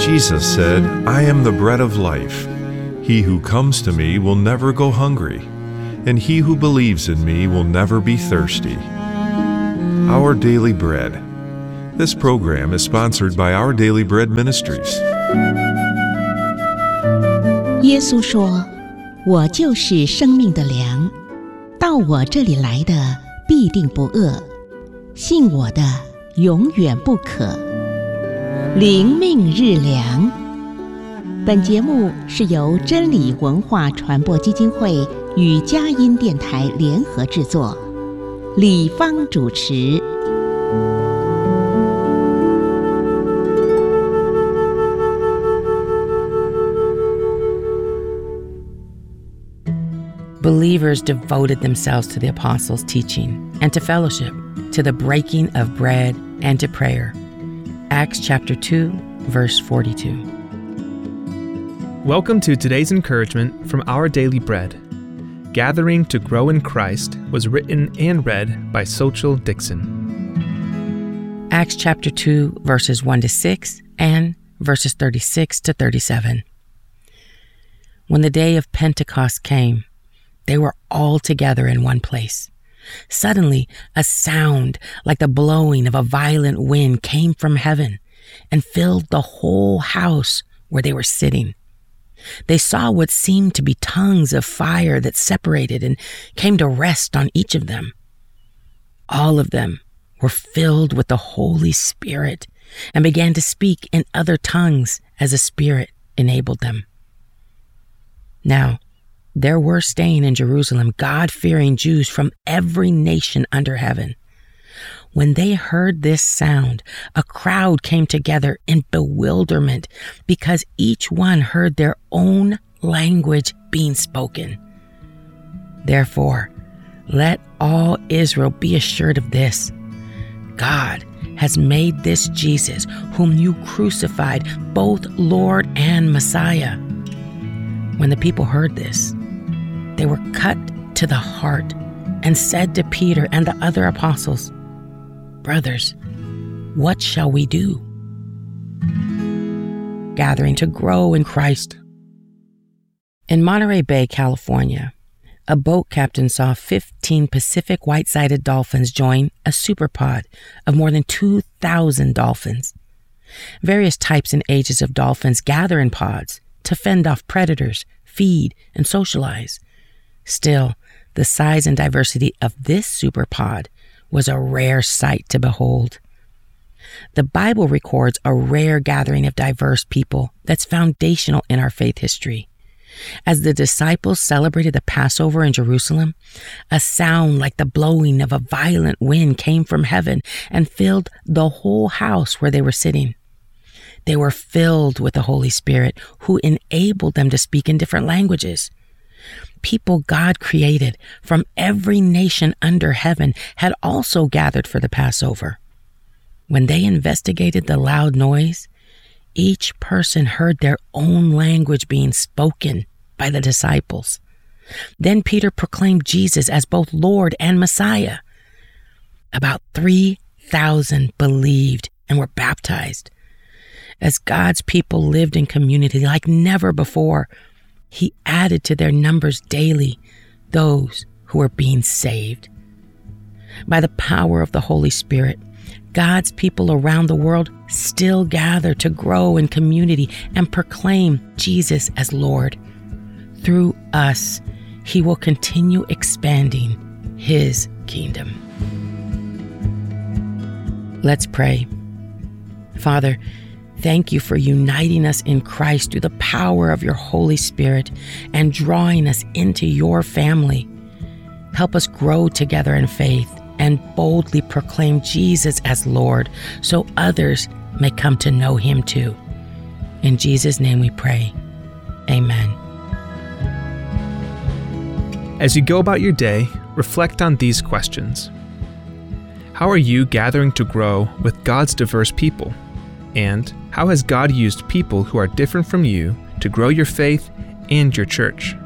Jesus said, "I am the bread of life. He who comes to me will never go hungry, and he who believes in me will never be thirsty." Our Daily Bread. This program is sponsored by Our Daily Bread Ministries. 耶稣说：“我就是生命的粮，到我这里来的必定不饿，信我的永远不渴。”灵命日粮。本节目是由真理文化传播基金会与佳音电台联合制作，李芳主持。 Believers devoted themselves to the apostles' teaching and to fellowship, to the breaking of bread and to prayer. Acts chapter 2, verse 42. Welcome to today's encouragement from Our Daily Bread. Gathering to Grow in Christ was written and read by Sochel Dixon. Acts chapter 2, verses 1 to 6 and verses 36 to 37. When the day of Pentecost came, they were all together in one place. Suddenly, a sound like the blowing of a violent wind came from heaven and filled the whole house where they were sitting. They saw what seemed to be tongues of fire that separated and came to rest on each of them. All of them were filled with the Holy Spirit and began to speak in other tongues as the Spirit enabled them. Now, there were staying in Jerusalem God-fearing Jews from every nation under heaven. When they heard this sound, a crowd came together in bewilderment because each one heard their own language being spoken. Therefore, let all Israel be assured of this: God has made this Jesus, whom you crucified, both Lord and Messiah. When the people heard this, they were cut to the heart and said to Peter and the other apostles, "Brothers, what shall we do?" Gathering to grow in Christ. In Monterey Bay, California, a boat captain saw 15 Pacific white-sided dolphins join a superpod of more than 2,000 dolphins. Various types and ages of dolphins gather in pods to fend off predators, feed, and socialize. Still, the size and diversity of this superpod was a rare sight to behold. The Bible records a rare gathering of diverse people that's foundational in our faith history. As the disciples celebrated the Passover in Jerusalem, a sound like the blowing of a violent wind came from heaven and filled the whole house where they were sitting. They were filled with the Holy Spirit, who enabled them to speak in different languages. People God created from every nation under heaven had also gathered for the Passover. When they investigated the loud noise, each person heard their own language being spoken by the disciples. Then Peter proclaimed Jesus as both Lord and Messiah. About 3,000 believed and were baptized. As God's people lived in community like never before, He added to their numbers daily those who were being saved. By the power of the Holy Spirit, God's people around the world still gather to grow in community and proclaim Jesus as Lord. Through us, He will continue expanding His kingdom. Let's pray. Father, thank you for uniting us in Christ through the power of your Holy Spirit and drawing us into your family. Help us grow together in faith and boldly proclaim Jesus as Lord so others may come to know Him too. In Jesus' name we pray. Amen. As you go about your day, reflect on these questions. How are you gathering to grow with God's diverse people? And how has God used people who are different from you to grow your faith and your church?